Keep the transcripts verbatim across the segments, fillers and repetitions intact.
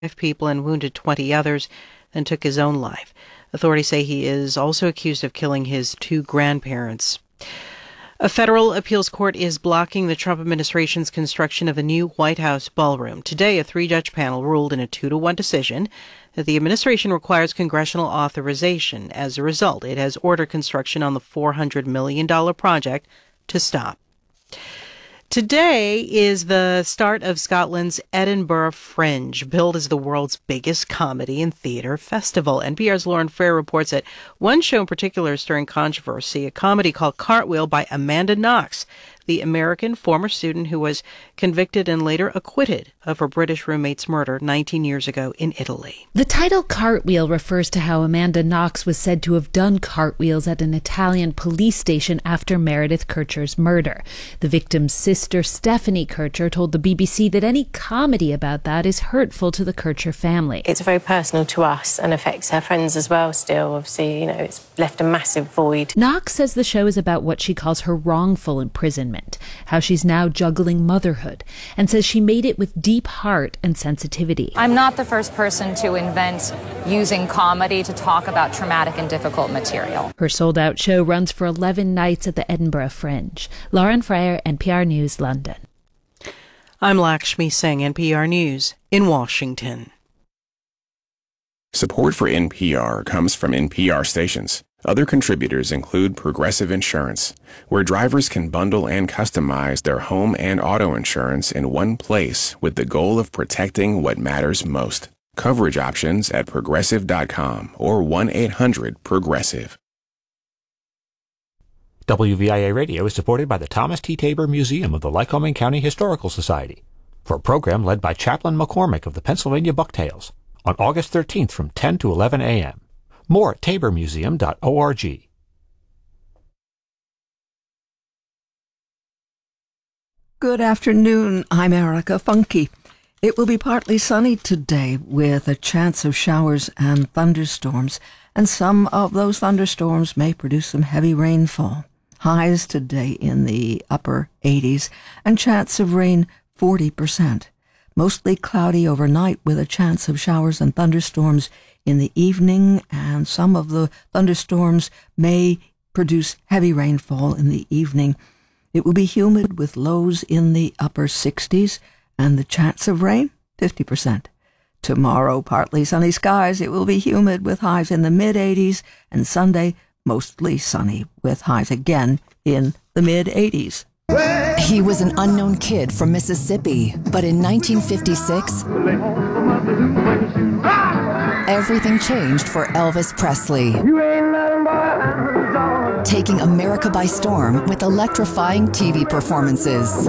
people and wounded twenty others, then took his own life. Authorities say he is also accused of killing his two grandparents. A federal appeals court is blocking the Trump administration's construction of a new White House ballroom. Today, a three-judge panel ruled in a two to one decision that the administration requires congressional authorization. As a result, it has ordered construction on the four hundred million dollars project to stop. Today is the start of Scotland's Edinburgh Fringe, billed as the world's biggest comedy and theatre festival. N P R's Lauren Frere reports that one show in particular is stirring controversy, a comedy called Cartwheel by Amanda Knox, the American former student who was convicted and later acquitted of her British roommate's murder nineteen years ago in Italy. The title Cartwheel refers to how Amanda Knox was said to have done cartwheels at an Italian police station after Meredith Kercher's murder. The victim's sister, Stephanie Kercher, told the B B C that any comedy about that is hurtful to the Kercher family. It's very personal to us and affects her friends as well still. Obviously, you know, it's left a massive void. Knox says the show is about what she calls her wrongful imprisonment, how she's now juggling motherhood, and says she made it with deep heart and sensitivity. I'm not the first person to invent using comedy to talk about traumatic and difficult material. Her sold-out show runs for eleven nights at the Edinburgh Fringe. Lauren Frere, N P R News, London. I'm Lakshmi Singh, N P R News in Washington. Support for N P R comes from N P R stations. Other contributors include Progressive Insurance, where drivers can bundle and customize their home and auto insurance in one place with the goal of protecting what matters most. Coverage options at progressive dot com or one eight hundred progressive. W V I A Radio is supported by the Thomas T. Tabor Museum of the Lycoming County Historical Society for a program led by Chaplain McCormick of the Pennsylvania Bucktails on August thirteenth from ten to eleven a.m. More at tabor museum dot org. Good afternoon. I'm Erica Funke. It will be partly sunny today with a chance of showers and thunderstorms, and some of those thunderstorms may produce some heavy rainfall. Highs today in the upper eighties and chance of rain forty percent. Mostly cloudy overnight with a chance of showers and thunderstorms in the evening, and some of the thunderstorms may produce heavy rainfall in the evening. It will be humid with lows in the upper sixties and the chance of rain fifty percent. Tomorrow, partly sunny skies. It will be humid with highs in the mid-eighties, and Sunday, mostly sunny with highs again in the mid-eighties. He was an unknown kid from Mississippi, but in nineteen fifty-six, everything changed for Elvis Presley, taking America by storm with electrifying T V performances.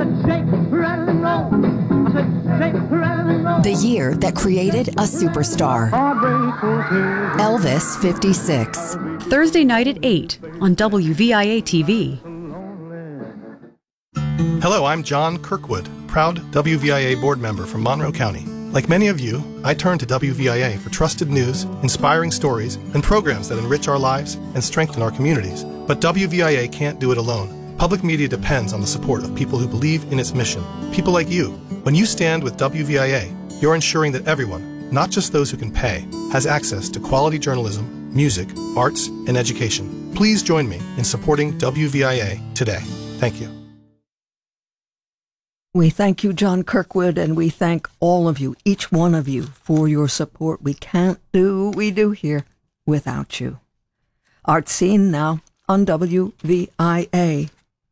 The year that created a superstar. Elvis fifty-six. Thursday night at eight on W V I A T V. Hello, I'm John Kirkwood, proud W V I A board member from Monroe County. Like many of you, I turn to W V I A for trusted news, inspiring stories, and programs that enrich our lives and strengthen our communities. But W V I A can't do it alone. Public media depends on the support of people who believe in its mission, people like you. When you stand with W V I A, you're ensuring that everyone, not just those who can pay, has access to quality journalism, music, arts, and education. Please join me in supporting W V I A today. Thank you. We thank you, John Kirkwood, and we thank all of you, each one of you, for your support. We can't do what we do here without you. Art Scene now on W V I A.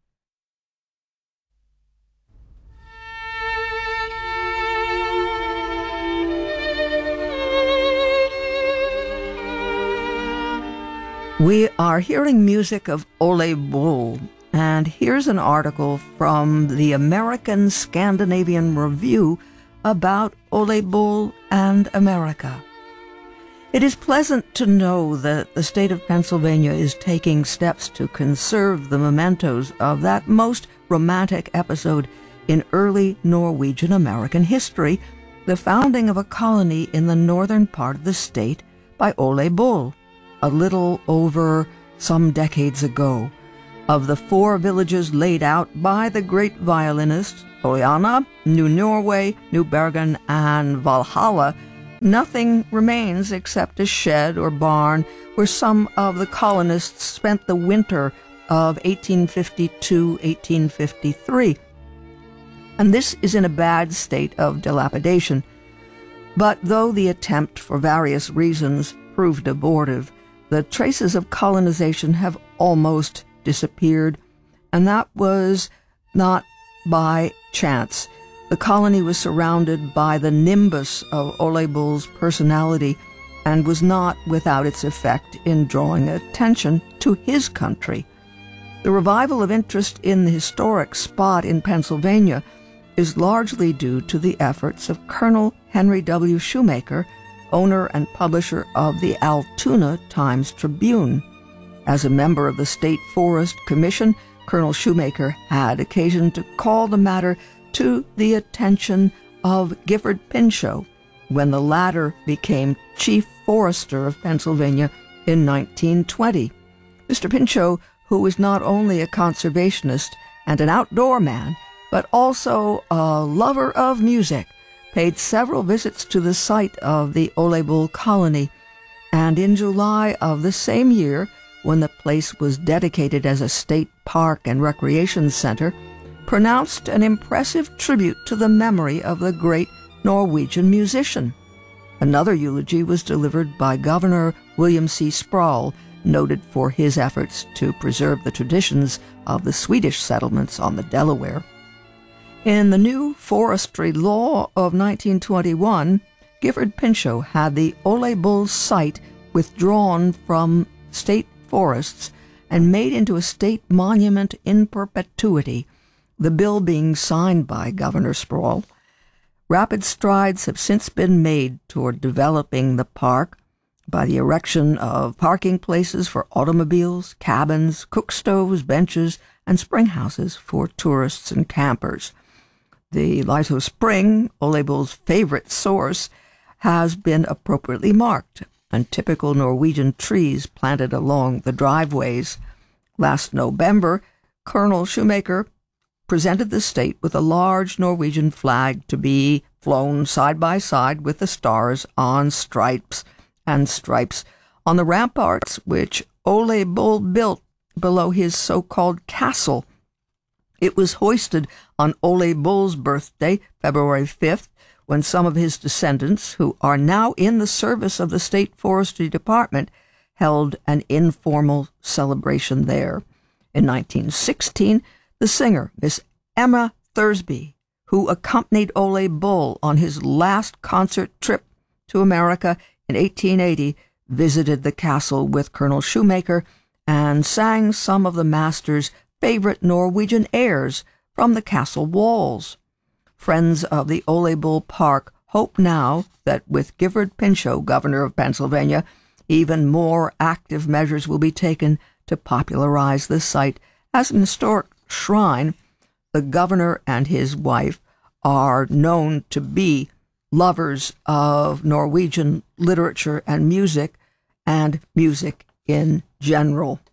We are hearing music of Ole Bull. And here's an article from the American Scandinavian Review about Ole Bull and America. It is pleasant to know that the state of Pennsylvania is taking steps to conserve the mementos of that most romantic episode in early Norwegian American history, the founding of a colony in the northern part of the state by Ole Bull, a little over some decades ago. Of the four villages laid out by the great violinist, Bojana, New Norway, New Bergen, and Valhalla, nothing remains except a shed or barn where some of the colonists spent the winter of eighteen fifty-two eighteen fifty-three. And this is in a bad state of dilapidation. But though the attempt, for various reasons, proved abortive, the traces of colonization have almost disappeared, and that was not by chance. The colony was surrounded by the nimbus of Ole Bull's personality and was not without its effect in drawing attention to his country. The revival of interest in the historic spot in Pennsylvania is largely due to the efforts of Colonel Henry W. Shoemaker, owner and publisher of the Altoona Times-Tribune. As a member of the State Forest Commission, Colonel Shoemaker had occasion to call the matter to the attention of Gifford Pinchot when the latter became Chief Forester of Pennsylvania in nineteen twenty. Mister Pinchot, who was not only a conservationist and an outdoor man, but also a lover of music, paid several visits to the site of the Ole Bull colony, and in July of the same year, when the place was dedicated as a state park and recreation center, pronounced an impressive tribute to the memory of the great Norwegian musician. Another eulogy was delivered by Governor William C. Sproul, noted for his efforts to preserve the traditions of the Swedish settlements on the Delaware. In the new forestry law of nineteen twenty-one, Gifford Pinchot had the Ole Bull site withdrawn from state forests and made into a state monument in perpetuity, the bill being signed by Governor Sproul. Rapid strides have since been made toward developing the park by the erection of parking places for automobiles, cabins, cook stoves, benches, and spring houses for tourists and campers. The Lyso Spring, Ole Bull's favorite source, has been appropriately marked, and typical Norwegian trees planted along the driveways. Last November, Colonel Shoemaker presented the state with a large Norwegian flag to be flown side by side with the stars on stripes and stripes on the ramparts which Ole Bull built below his so-called castle. It was hoisted on Ole Bull's birthday, February fifth, when some of his descendants, who are now in the service of the State Forestry Department, held an informal celebration there. In nineteen sixteen, the singer, Miss Emma Thursby, who accompanied Ole Bull on his last concert trip to America in eighteen eighty, visited the castle with Colonel Shoemaker and sang some of the master's favorite Norwegian airs from the castle walls. Friends of the Ole Bull Park hope now that with Gifford Pinchot, governor of Pennsylvania, even more active measures will be taken to popularize the site as an historic shrine. The governor and his wife are known to be lovers of Norwegian literature and music, and music in general.